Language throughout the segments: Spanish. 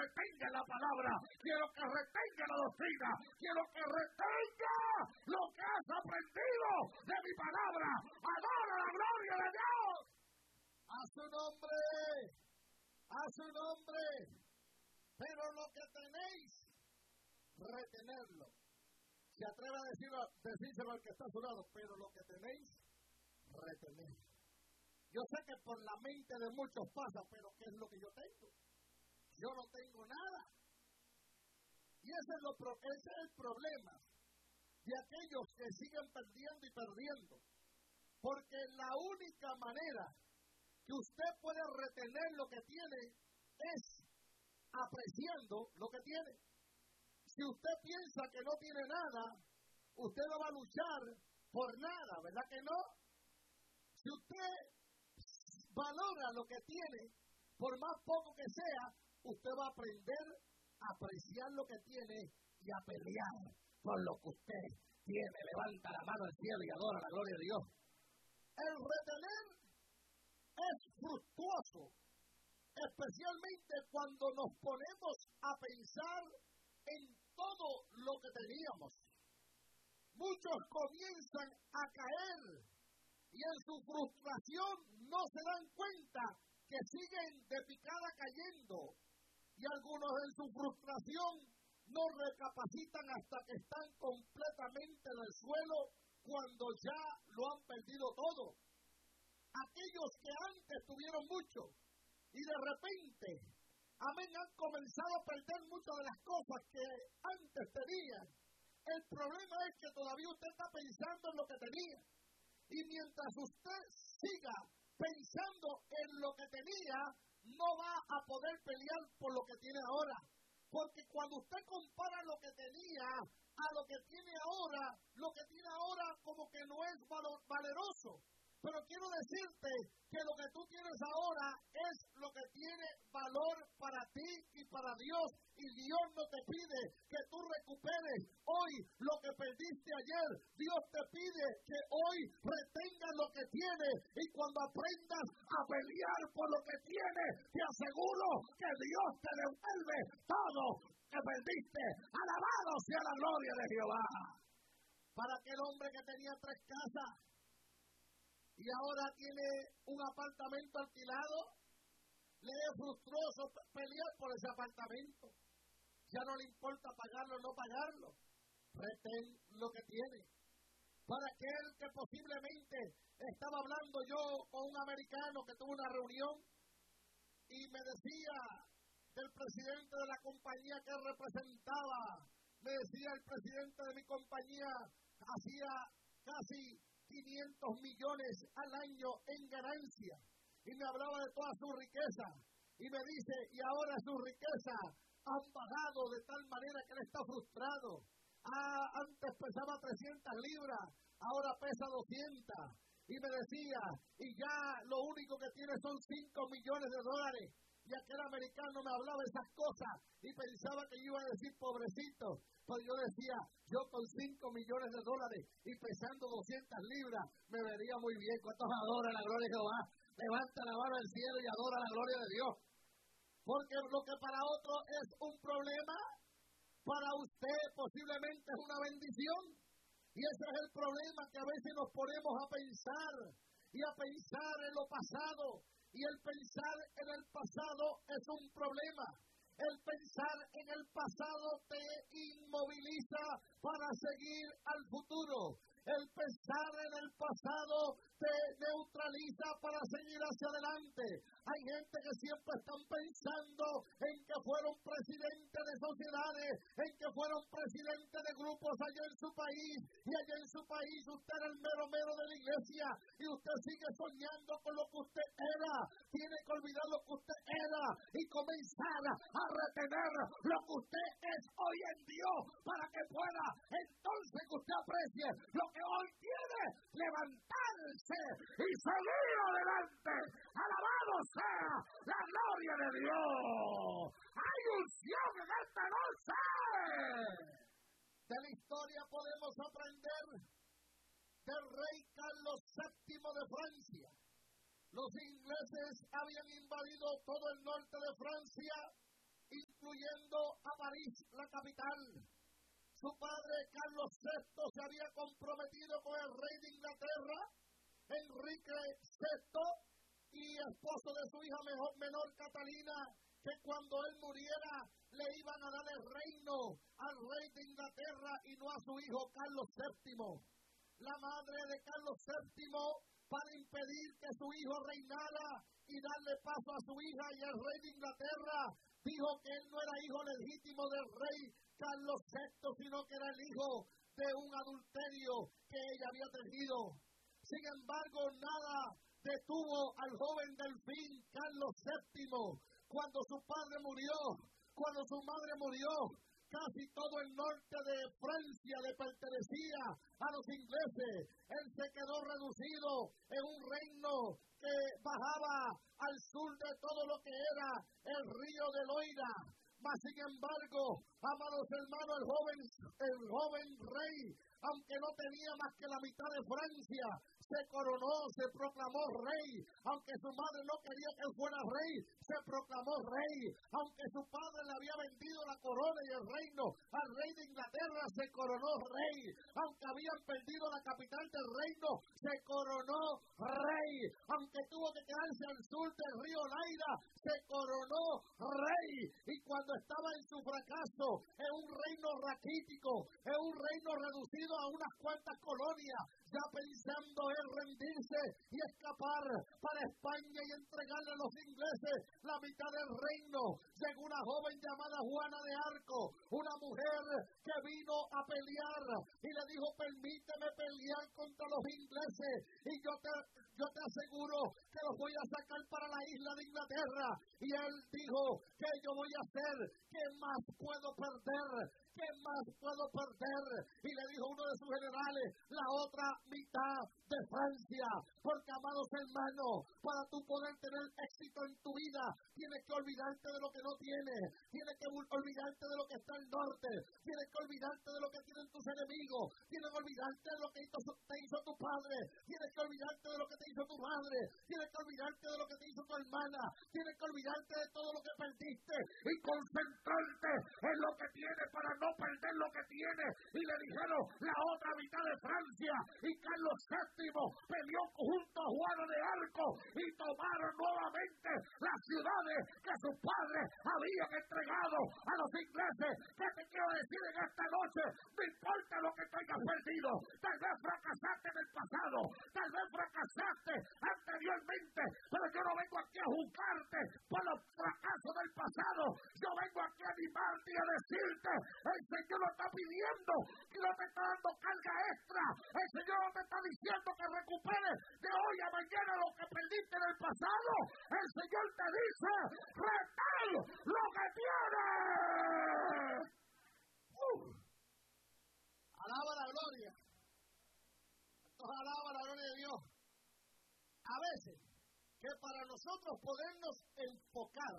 retenga la palabra, quiero que retenga la doctrina, quiero que retenga lo que has aprendido de mi palabra. Adora la gloria de Dios. A su nombre, a su nombre. Pero lo que tenéis, retenerlo. Se atreve a decírselo al que está a su lado, pero lo que tenéis, retenerlo. Yo sé que por la mente de muchos pasa, pero ¿qué es lo que yo tengo? Yo no tengo nada. Y ese es el problema de aquellos que siguen perdiendo y perdiendo. Porque la única manera que usted puede retener lo que tiene es apreciando lo que tiene. Si usted piensa que no tiene nada, usted no va a luchar por nada, ¿verdad que no? Si usted valora lo que tiene, por más poco que sea, usted va a aprender a apreciar lo que tiene y a pelear por lo que usted tiene. Levanta la mano al cielo y adora la gloria de Dios. El retener es fructuoso, especialmente cuando nos ponemos a pensar en todo lo que teníamos. Muchos comienzan a caer y en su frustración no se dan cuenta que siguen de picada cayendo. Y algunos en su frustración no recapacitan hasta que están completamente en el suelo cuando ya lo han perdido todo. Aquellos que antes tuvieron mucho y de repente, amén, han comenzado a perder muchas de las cosas que antes tenían. El problema es que todavía usted está pensando en lo que tenía. Y mientras usted siga pensando en lo que tenía, no va a poder pelear por lo que tiene ahora. Porque cuando usted compara lo que tenía a lo que tiene ahora como que no es valeroso. Pero quiero decirte que lo que tú tienes ahora es lo que tiene valor para ti y para Dios. Y Dios no te pide que tú recuperes hoy lo que perdiste ayer. Dios te pide que hoy retengas lo que tienes. Y cuando aprendas a pelear por lo que tienes, te aseguro que Dios te devuelve todo que perdiste. Alabado sea la gloria de Jehová. Para aquel hombre que tenía 3 casas, y ahora tiene un apartamento alquilado, le es frustroso pelear por ese apartamento. Ya no le importa pagarlo o no pagarlo. Retén lo que tiene. Para aquel que posiblemente estaba hablando yo con un americano que tuvo una reunión y me decía del presidente de la compañía que representaba, me decía el presidente de mi compañía hacía casi 500 millones al año en ganancia, y me hablaba de toda su riqueza, y me dice, y ahora su riqueza han bajado de tal manera que él está frustrado. Antes pesaba 300 libras, ahora pesa 200, y me decía, y ya lo único que tiene son 5 millones de dólares, y aquel americano me hablaba de esas cosas, y pensaba que yo iba a decir pobrecito. Pues yo decía, yo con 5 millones de dólares y pesando 200 libras, me vería muy bien. ¿Cuántos adoran la gloria de Jehová? Levanta la mano al cielo y adora la gloria de Dios. Porque lo que para otro es un problema, para usted posiblemente es una bendición. Y ese es el problema, que a veces nos ponemos a pensar y a pensar en lo pasado. Y el pensar en el pasado es un problema. El pensar en el pasado te inmoviliza para seguir al futuro. El pensar en el pasado te neutraliza para seguir hacia adelante. Hay gente que siempre están pensando en que fueron presidentes de sociedades, en que fueron presidentes de grupos allá en su país, y allá en su país usted era el mero de la iglesia, y usted sigue soñando con lo que usted era. Tiene que olvidar lo que usted era y comenzar a retener lo que usted es hoy en Dios, para que pueda entonces que usted aprecie lo que hoy tiene, levantarse y seguir adelante. Alabado sea la gloria de Dios. Hay unción en esta noche. De la historia podemos aprender del rey Carlos VII de Francia. Los ingleses habían invadido todo el norte de Francia, incluyendo París, la capital. Su padre, Carlos VI, se había comprometido con el rey de Inglaterra, Enrique VI, y esposo de su hija menor, Catalina, que cuando él muriera le iban a dar el reino al rey de Inglaterra y no a su hijo Carlos VII. La madre de Carlos VII, para impedir que su hijo reinara y darle paso a su hija y el rey de Inglaterra, dijo que él no era hijo legítimo del rey Carlos VI, sino que era el hijo de un adulterio que ella había tenido. Sin embargo, nada detuvo al joven delfín Carlos VII. Cuando su padre murió, cuando su madre murió, casi todo el norte de Francia le pertenecía a los ingleses. Él se quedó reducido en un reino que bajaba al sur de todo lo que era el río de Loira. Mas, sin embargo, amados hermanos, el joven rey, aunque no tenía más que la mitad de Francia, se coronó, se proclamó rey. Aunque su madre no quería que él fuera rey, se proclamó rey. Aunque su padre le había vendido la corona y el reino al rey de Inglaterra, se coronó rey. Aunque habían perdido la capital del reino, se coronó rey. Aunque tuvo que quedarse al sur del río Loira, se coronó rey. Y cuando estaba en su fracaso, en un reino raquítico, en un reino reducido a unas cuantas colonias, ya pensando en rendirse y escapar para España y entregarle a los ingleses la mitad del reino, llegó una joven llamada Juana de Arco, una mujer que vino a pelear y le dijo: permíteme pelear contra los ingleses y yo te aseguro que los voy a sacar para la isla de Inglaterra. Y él dijo: ¿qué yo voy a hacer? ¿Qué más puedo perder? ¿Qué más puedo perder? Y le dijo uno de sus generales: la otra mitad de Francia. Porque, amados hermanos, para tú poder tener éxito en tu vida, tienes que olvidarte de lo que no tienes, tienes que olvidarte de lo que está al norte, tienes que olvidarte de lo que tienen tus enemigos, tienes que olvidarte de lo que te hizo tu padre, tienes que olvidarte de lo que te hizo tu madre, tienes que olvidarte de lo que te hizo tu hermana, tienes que olvidarte de todo lo que perdiste y concentrarte en lo que tienes para no perder lo que tienes. Y le dijeron: la otra mitad de Francia. Y Carlos VII peleó junto a Juana de Arco y tomaron nuevamente las ciudades que sus padres habían entregado a los ingleses. ¿Qué te quiero decir en esta noche? No importa lo que te hayas perdido. Tal vez fracasaste en el pasado, tal vez fracasaste anteriormente, pero yo no vengo aquí a juzgarte por los fracasos del pasado. Yo vengo aquí a animarte y a decirte: el Señor lo está pidiendo y no te está dando carga extra. El Señor no te está diciendo que recuperes de hoy a mañana lo que perdiste en el pasado. El Señor te dice: retén lo que tienes. Alaba la gloria. Entonces alaba la gloria de Dios. A veces, que para nosotros podernos enfocar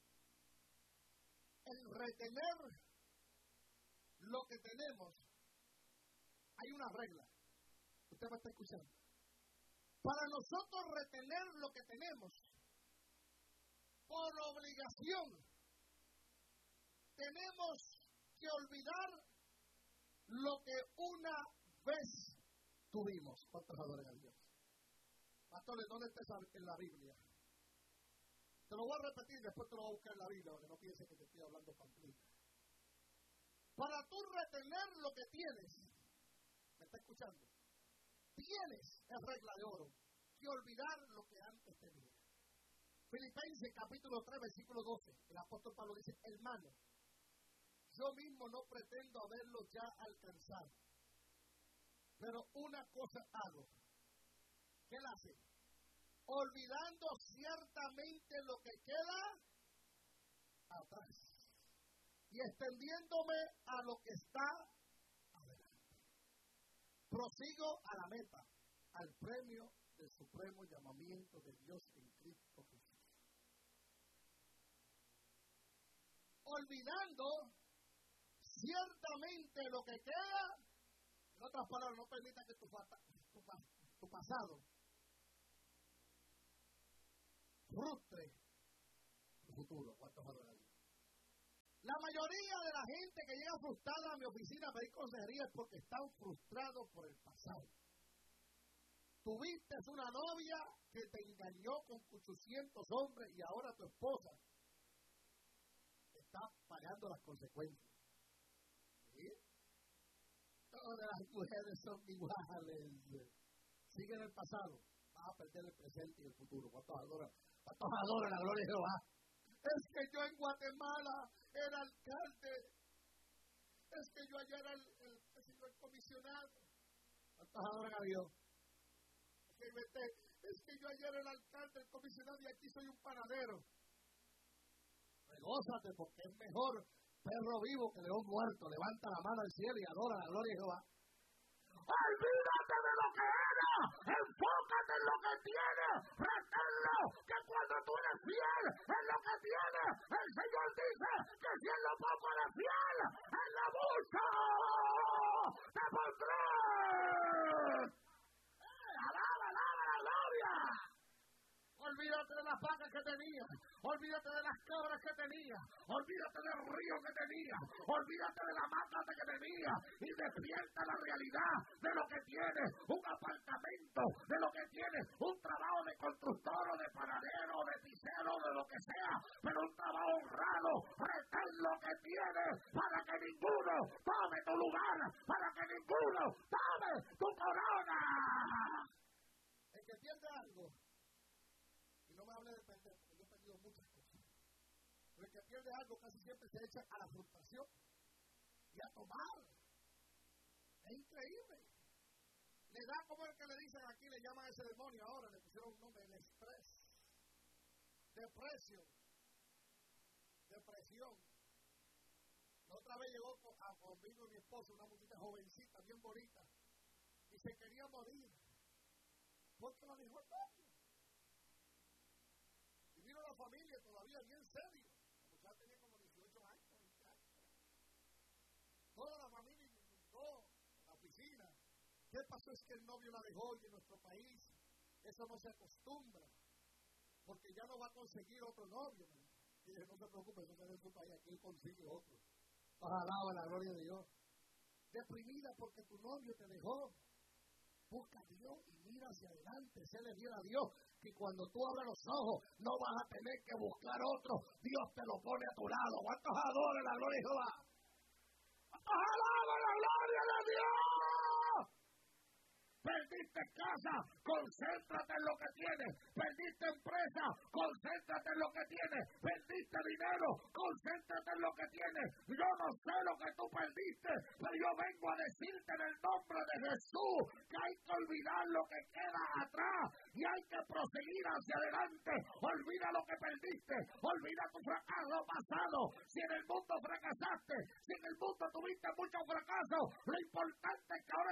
en retener lo que tenemos, hay una regla. Usted me está escuchando. Para nosotros retener lo que tenemos, por obligación, tenemos que olvidar lo que una vez tuvimos. ¿Cuántos adoran a Dios? Pastores, ¿dónde está en la Biblia? Te lo voy a repetir, después te lo voy a buscar en la Biblia, para que no pienses que te estoy hablando pamplina. Para tú retener lo que tienes, ¿me está escuchando? Tienes, es regla de oro, que olvidar lo que antes tenías. Filipenses capítulo 3, versículo 12, el apóstol Pablo dice: hermano, yo mismo no pretendo haberlo ya alcanzado, pero una cosa hago. ¿Qué él hace? Olvidando ciertamente lo que queda atrás y extendiéndome a lo que está adelante. Prosigo a la meta, al premio del supremo llamamiento de Dios en Cristo Jesús. Olvidando ciertamente lo que queda, en otras palabras, no permita que tu pasado frustre tu futuro. ¿Cuántos adoran a Dios? La mayoría de la gente que llega frustrada a mi oficina a pedir consejería es porque están frustrados por el pasado. Tuviste una novia que te engañó con 800 hombres y ahora tu esposa está pagando las consecuencias. ¿Sí? Todas las mujeres son iguales. Sigue en el pasado, vas a perder el presente y el futuro. ¿Cuántos adoran la gloria de Jehová? Es que yo en Guatemala era alcalde. Es que yo allá era el comisionado. ¿Cuántos adoran a Dios? Es que yo ayer era el alcalde, el comisionado y aquí soy un panadero. Regózate porque es mejor perro vivo que león muerto. Levanta la mano al cielo y adora la gloria de Jehová. Olvídate de lo que era, enfócate en lo que tienes, reténlo, que cuando tú eres fiel en lo que tienes, el Señor dice que si en lo poco eres fiel, en lo mucho te pondré. ¡Alaba la gloria! Olvídate de las vacas que tenías, olvídate de las cabras que tenías, olvídate del río que tenías, olvídate de la mata que tenías y despierta la realidad de lo que tienes, un apartamento, de lo que tienes, un trabajo de constructor o de panadero o de pisero, de lo que sea, pero un trabajo honrado, retén lo que tienes para que ninguno tome tu lugar, para que ninguno tome tu corona. El que pierde algo, no me hable de perder, porque yo he perdido muchas cosas. Pero el que pierde algo casi siempre se echa a la frustración y a tomar. Es increíble. Le da como el que le dicen aquí, le llaman a ese demonio ahora, le pusieron un nombre, el estrés. Depresión. La otra vez llegó conmigo mi esposa, una muchacha jovencita, bien bonita, y se quería morir. Porque lo dijo el novio. Y vino la familia todavía bien serio. La muchacha tenía como 18 años, 20 años. Toda la familia inundó la oficina. ¿Qué pasó? Es que el novio la dejó y en nuestro país eso no se acostumbra. Porque ya no va a conseguir otro novio. Y dije, no se preocupe, no se ve en su país, aquí él consigue otro. Alaba la gloria de Dios. Deprimida porque tu novio te dejó. Busca a Dios y mira hacia adelante, séle fiel a Dios, que cuando tú abras los ojos no vas a tener que buscar otro, Dios te lo pone a tu lado. ¿Cuántos adoran la gloria de Jehová? ¡Alaba la gloria de Dios! Perdiste casa, concéntrate en lo que tienes. Perdiste empresa, concéntrate en lo que tienes. Perdiste dinero, concéntrate en lo que tienes. Yo no sé lo que tú perdiste, pero yo vengo a decirte en el nombre de Jesús que hay que olvidar lo que queda atrás y hay que proseguir hacia adelante. Olvida lo que perdiste, olvida tu fracaso pasado. Si en el mundo fracasaste, si en el mundo tuviste muchos fracasos, lo importante es que ahora